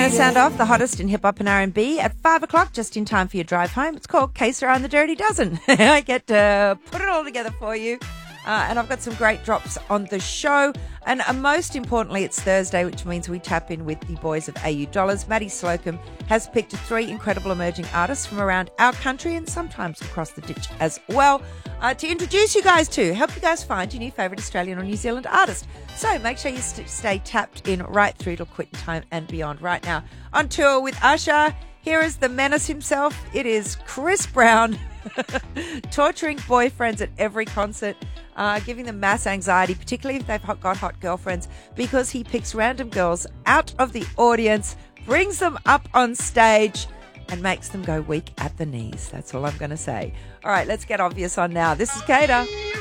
going to sound off the hottest in hip-hop and R&B at 5 o'clock, just in time for your drive home. It's called Queso and the Dirty Dozen. I get to put it all together for you. And I've got some great drops on the show. And most importantly, it's Thursday, which means we tap in with the boys of AU Dollars. Maddie Slocum has picked 3 incredible emerging artists from around our country and sometimes across the ditch as well to introduce you guys to, help you guys find your new favourite Australian or New Zealand artist. So make sure you stay tapped in right through till quitting time and beyond. Right now, on tour with Usher, here is the menace himself. It is Chris Brown torturing boyfriends at every concert. Giving them mass anxiety, particularly if they've got hot girlfriends, because he picks random girls out of the audience, brings them up on stage, and makes them go weak at the knees. That's all I'm going to say. All right, let's get obvious on now. This is Kata.